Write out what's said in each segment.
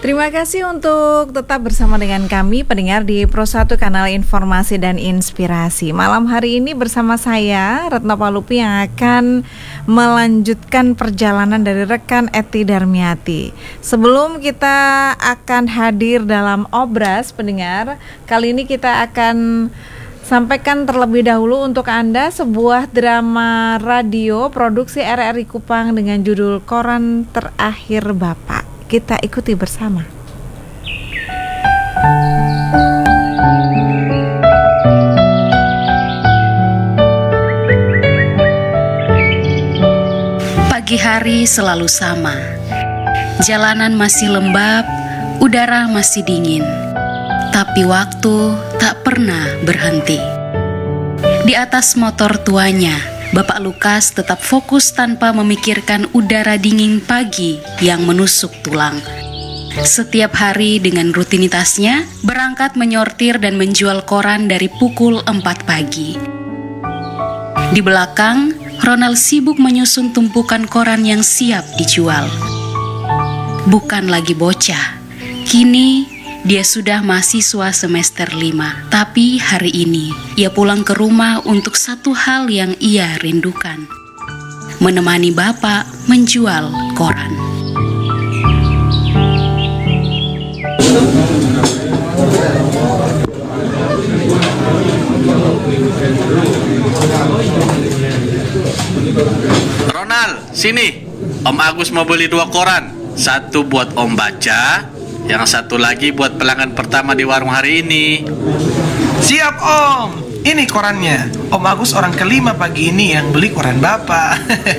Terima kasih untuk tetap bersama dengan kami pendengar di Pro 1 Kanal Informasi dan Inspirasi. Malam hari ini bersama saya Retno Palupi yang akan melanjutkan perjalanan dari rekan Eti Darmiati. Sebelum kita akan hadir dalam obras pendengar, kali ini kita akan sampaikan terlebih dahulu untuk Anda sebuah drama radio produksi RRI Kupang dengan judul Koran Terakhir Bapak. Kita ikuti bersama. Pagi hari selalu sama. Jalanan masih lembab, udara masih dingin. Tapi waktu tak pernah berhenti. Di atas motor tuanya, Bapak Lukas tetap fokus tanpa memikirkan udara dingin pagi yang menusuk tulang. Setiap hari dengan rutinitasnya, berangkat menyortir dan menjual koran dari pukul 4 pagi. Di belakang, Ronald sibuk menyusun tumpukan koran yang siap dijual. Bukan lagi bocah, kini dia sudah mahasiswa semester 5, tapi hari ini ia pulang ke rumah untuk satu hal yang ia rindukan: menemani bapak menjual koran. Ronald, sini. Om Agus mau beli 2 koran. Satu buat Om baca, yang satu lagi buat pelanggan pertama di warung hari ini. Siap Om, ini korannya. Om Agus orang kelima pagi ini yang beli koran Bapak.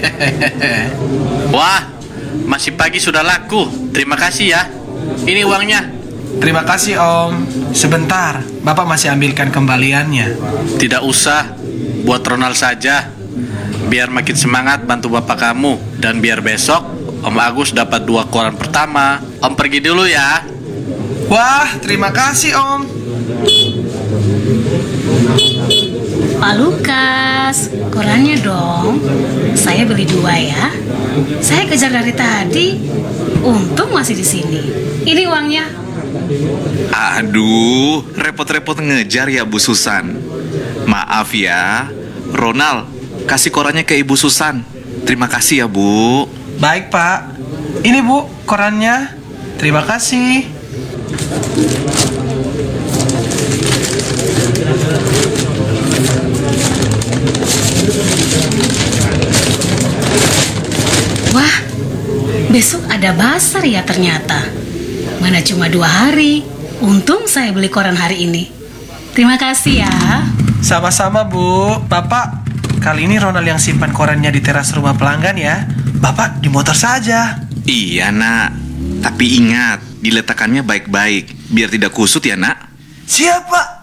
Wah, masih pagi sudah laku. Terima kasih ya. Ini uangnya. Terima kasih Om. Sebentar, Bapak masih ambilkan kembaliannya. Tidak usah, buat Ronald saja. Biar makin semangat bantu bapak kamu. Dan biar besok Om Agus dapat 2 koran pertama. Om pergi dulu ya. Wah, terima kasih Om. Pak Lukas, korannya dong. Saya beli 2 ya. Saya kejar dari tadi. Untung masih di sini. Ini uangnya. Aduh, repot-repot ngejar ya Bu Susan. Maaf ya, Ronald, kasih korannya ke Ibu Susan. Terima kasih ya Bu. Baik Pak. Ini Bu, korannya. Terima kasih. Wah, besok ada basar ya ternyata. Mana cuma 2 hari. Untung saya beli koran hari ini. Terima kasih ya. Sama-sama Bu. Bapak, kali ini Ronald yang simpan korannya di teras rumah pelanggan ya. Bapak di motor saja. Iya nak, tapi ingat, diletakkannya baik-baik biar tidak kusut ya nak. Siap Pak.